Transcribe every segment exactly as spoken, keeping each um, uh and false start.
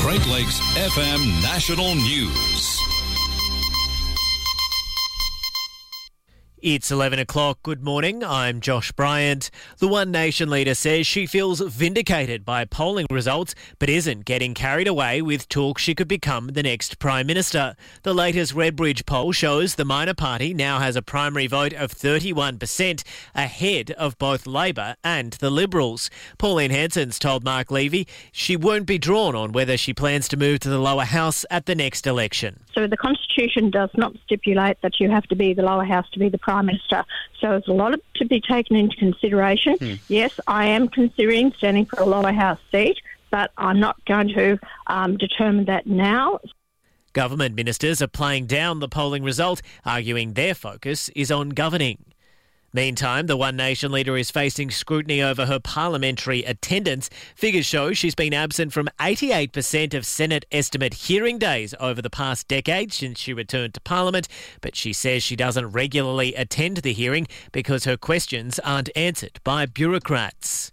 Great Lakes F M National News. It's eleven o'clock. Good morning. I'm Josh Bryant. The One Nation leader says she feels vindicated by polling results, but isn't getting carried away with talk she could become the next Prime Minister. The latest Redbridge poll shows the minor party now has a primary vote of thirty-one percent, ahead of both Labor and the Liberals. Pauline Hanson's told Mark Levy she won't be drawn on whether she plans to move to the lower house at the next election. So the Constitution does not stipulate that you have to be the lower house to be the Prime Minister. So there's a lot of, to be taken into consideration. Hmm. Yes, I am considering standing for a lower house seat, but I'm not going to um, determine that now. Government ministers are playing down the polling result, arguing their focus is on governing. Meantime, the One Nation leader is facing scrutiny over her parliamentary attendance. Figures show she's been absent from eighty-eight percent of Senate estimate hearing days over the past decade since she returned to Parliament, but she says she doesn't regularly attend the hearing because her questions aren't answered by bureaucrats.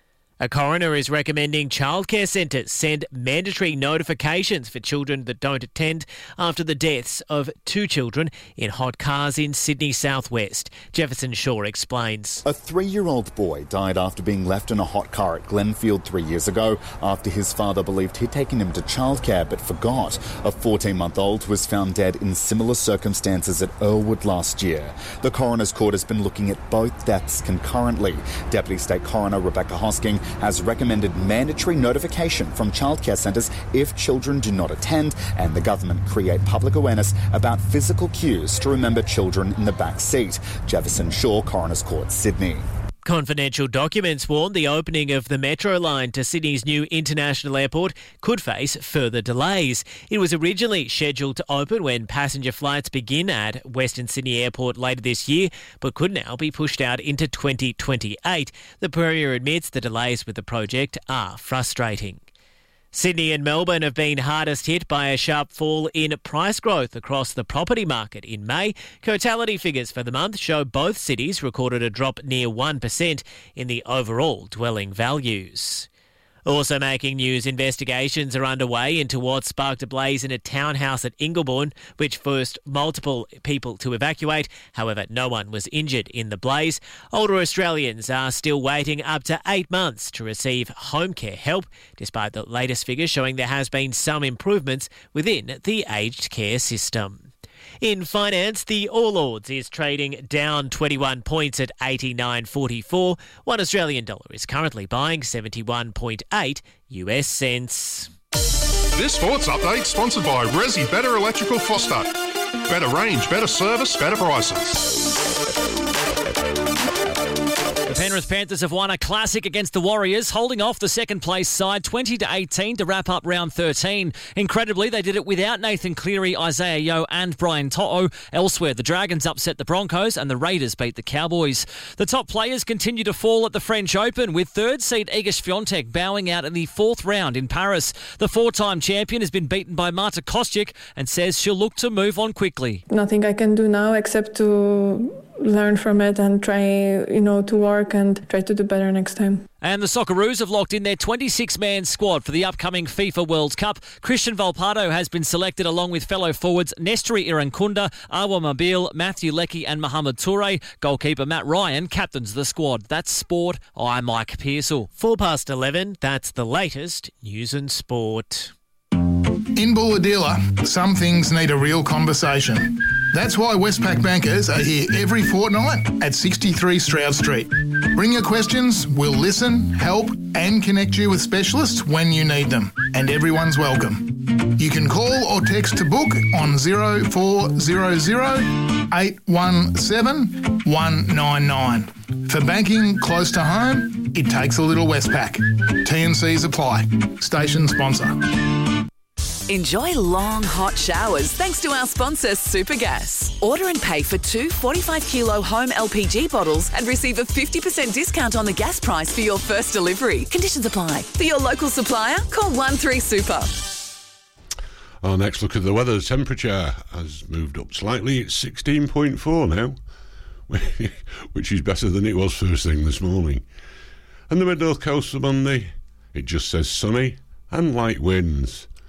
A coroner is recommending childcare centres send mandatory notifications for children that don't attend after the deaths of two children in hot cars in Sydney southwest. Jefferson Shaw explains. A three-year-old boy died after being left in a hot car at Glenfield three years ago after his father believed he'd taken him to childcare but forgot. A fourteen-month-old was found dead in similar circumstances at Earlwood last year. The coroner's court has been looking at both deaths concurrently. Deputy State Coroner Rebecca Hosking has recommended mandatory notification from childcare centres if children do not attend, and the government create public awareness about physical cues to remember children in the back seat. Jefferson Shaw, Coroner's Court, Sydney. Confidential documents warn the opening of the Metro line to Sydney's new international airport could face further delays. It was originally scheduled to open when passenger flights begin at Western Sydney Airport later this year, but could now be pushed out into twenty twenty-eight. The Premier admits the delays with the project are frustrating. Sydney and Melbourne have been hardest hit by a sharp fall in price growth across the property market in May. Cotality figures for the month show both cities recorded a drop near one percent in the overall dwelling values. Also making news, investigations are underway into what sparked a blaze in a townhouse at Ingleburn, which forced multiple people to evacuate. However, no one was injured in the blaze. Older Australians are still waiting up to eight months to receive home care help, despite the latest figures showing there has been some improvements within the aged care system. In finance, the All Ords is trading down twenty-one points at eighty-nine forty-four. One Australian dollar is currently buying seventy-one point eight U S cents. This sports update sponsored by Resi Better Electrical Foster. Better range, better service, better prices. The Penrith Panthers have won a classic against the Warriors, holding off the second-place side twenty to eighteen to wrap up round thirteen. Incredibly, they did it without Nathan Cleary, Isaiah Yeo and Brian To'o. Elsewhere, the Dragons upset the Broncos and the Raiders beat the Cowboys. The top players continue to fall at the French Open, with third seed Iga Swiatek bowing out in the fourth round in Paris. The four-time champion has been beaten by Marta Kostyuk and says she'll look to move on quickly. Nothing I can do now except to learn from it and try, you know, to work and try to do better next time. And the Socceroos have locked in their twenty-six man squad for the upcoming FIFA World Cup. Christian Volpato has been selected along with fellow forwards Nestori Irankunda, Awa Mabil, Matthew Leckie and Mohamed Toure. Goalkeeper Matt Ryan captains the squad. That's sport. I'm Mike Pearsall. Four past eleven, that's the latest news and sport. In Bulahdelah, some things need a real conversation. That's why Westpac bankers are here every fortnight at sixty-three Stroud Street. Bring your questions, we'll listen, help and connect you with specialists when you need them. And everyone's welcome. You can call or text to book on zero four zero zero eight one seven one nine nine. For banking close to home, it takes a little Westpac. T and C's apply. Station sponsor. Enjoy long, hot showers thanks to our sponsor, Supergas. Order and pay for two forty-five kilo home L P G bottles and receive a fifty percent discount on the gas price for your first delivery. Conditions apply. For your local supplier, call one three super. Our next look at the weather. The temperature has moved up slightly. It's sixteen point four now, which is better than it was first thing this morning. And the mid-north coast for Monday, it just says sunny and light winds.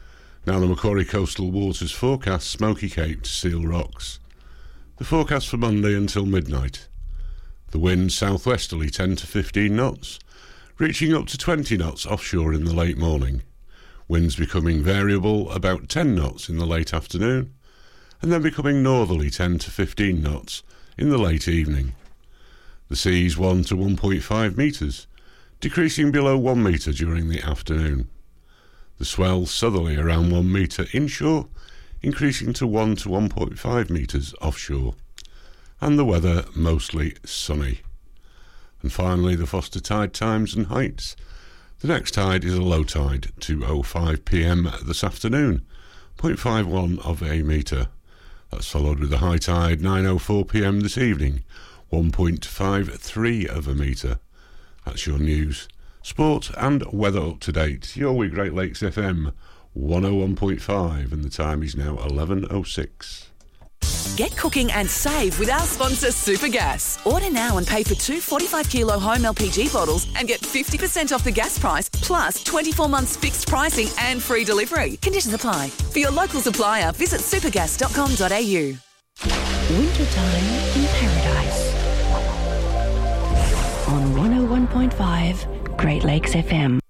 Now the Macquarie Coastal Waters forecast Smoky Cape to Seal Rocks. The forecast for Monday until midnight. The wind southwesterly ten to fifteen knots, reaching up to twenty knots offshore in the late morning. Winds becoming variable about ten knots in the late afternoon, and then becoming northerly ten to fifteen knots in the late evening. The seas one to one point five metres, decreasing below one metre during the afternoon. The swell southerly around one metre inshore, increasing to one to one point five metres offshore. And the weather mostly sunny. And finally, the Foster tide times and heights. The next tide is a low tide, two oh five p m this afternoon, zero point five one of a metre. That's followed with the high tide, nine oh four p m this evening, one point five three of a metre. That's your news, sport and weather up to date. You're with Great Lakes F M one oh one point five, and the time is now eleven oh six. Get cooking and save with our sponsor Supergas. Order now and pay for two forty-five kilo home L P G bottles and get fifty percent off the gas price, plus twenty-four months fixed pricing and free delivery. Conditions apply. For your local supplier, visit supergas dot com dot a u. Wintertime in Paradise. On one oh one point five Great Lakes F M.